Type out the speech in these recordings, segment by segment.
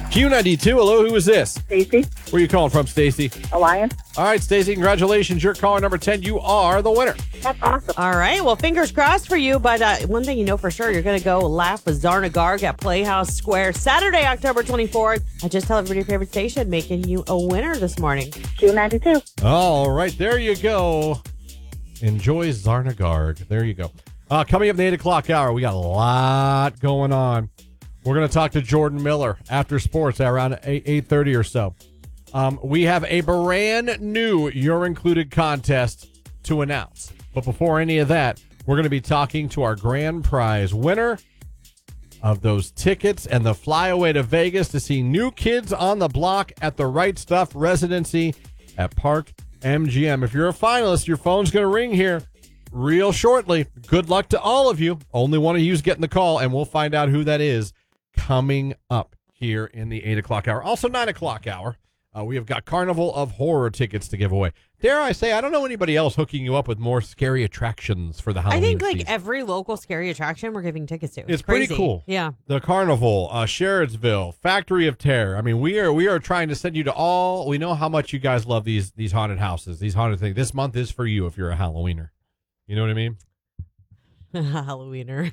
Q92, hello, who is this? Stacy, Where are you calling from, Stacy? Alliance. All right, Stacy, congratulations. You're caller number 10. You are the winner. That's awesome. All right. Well, fingers crossed for you. But one thing you know for sure, you're going to go laugh with Zarna Garg at Playhouse Square Saturday, October 24th. I just tell everybody your favorite station, making you a winner this morning. Q92. All right, there you go. Enjoy Zarna Garg. There you go. Coming up in the 8 o'clock hour, we got a lot going on. We're going to talk to Jordan Miller after sports at around 8:30 or so. We have a brand new You're Included contest to announce. But before any of that, we're going to be talking to our grand prize winner of those tickets and the flyaway to Vegas to see New Kids on the Block at the Right Stuff residency at Park MGM. If you're a finalist, your phone's going to ring here real shortly. Good luck to all of you. Only one of you is getting the call, and we'll find out who that is coming up here in the 8 o'clock hour. Also, 9 o'clock hour, we have got Carnival of Horror tickets to give away. Dare I say, I don't know anybody else hooking you up with more scary attractions for the Halloween I think season. every local scary attraction we're giving tickets to. It's crazy. pretty cool. Yeah. The Carnival, Sherrodsville, Factory of Terror. I mean, we are trying to send you to all. We know how much you guys love these haunted houses, these haunted things. This month is for you if you're a Halloweener. You know what I mean? Halloweener.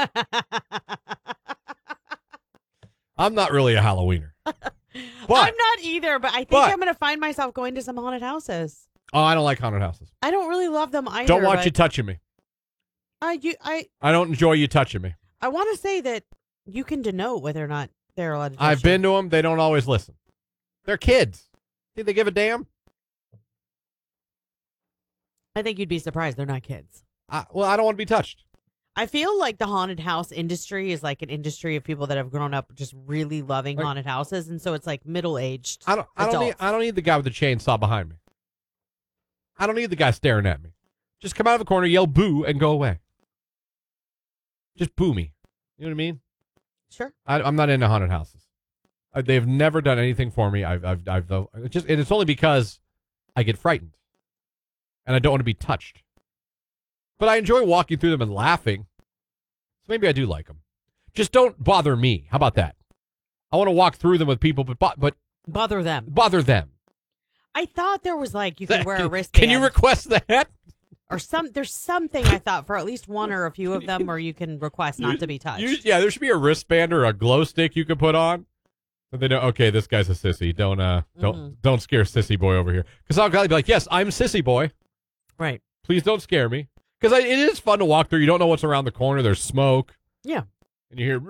I'm not really a Halloweener. But I'm not either, but I think I'm going to find myself going to some haunted houses. Oh, I don't like haunted houses. I don't really love them either. Don't want you touching me. I don't enjoy you touching me. I want to say that you can denote whether or not they're allowed to touch I've you. been to them. They don't always listen. They're kids. Think they give a damn? I think you'd be surprised they're not kids. Well, I don't want to be touched. I feel like the haunted house industry is like an industry of people that have grown up just really loving haunted houses, and so it's like middle-aged. I don't need the guy with the chainsaw behind me. I don't need the guy staring at me. Just come out of the corner, yell boo, and go away. Just boo me. You know what I mean? Sure. I'm not into haunted houses. They've never done anything for me. And it's only because I get frightened, and I don't want to be touched. But I enjoy walking through them and laughing. So maybe I do like them. Just don't bother me. How about that? I want to walk through them with people, but Bother them. Bother them. I thought there was like you could wear a wristband. Can you request that? Or there's something I thought for at least one or a few of them where you can request not to be touched. There should be a wristband or a glow stick you could put on. And they know, okay, this guy's a sissy. Don't scare sissy boy over here. Because I'll be like, yes, I'm sissy boy. Right. Please don't scare me. Because it is fun to walk through. You don't know what's around the corner. There's smoke. Yeah. And you hear,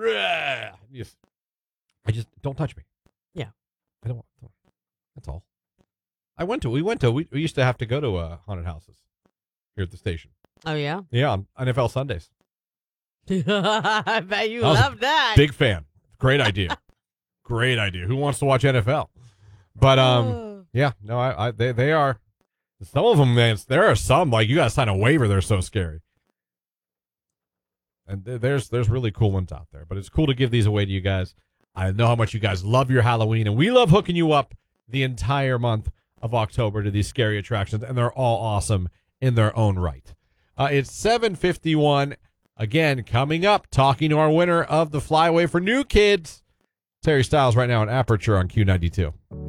I just don't touch me. Yeah. I don't. That's all. We used to have to go to haunted houses here at the station. Oh, yeah? Yeah, on NFL Sundays. I bet you I was love that. Big fan. Great idea. Great idea. Who wants to watch NFL? But yeah, no, they are. Some of them, man, there are some, like, you got to sign a waiver. They're so scary. And there's really cool ones out there. But it's cool to give these away to you guys. I know how much you guys love your Halloween, and we love hooking you up the entire month of October to these scary attractions, and they're all awesome in their own right. It's 7:51. Again, coming up, talking to our winner of the flyaway for New Kids, Terry Styles, right now on Aperture on Q92.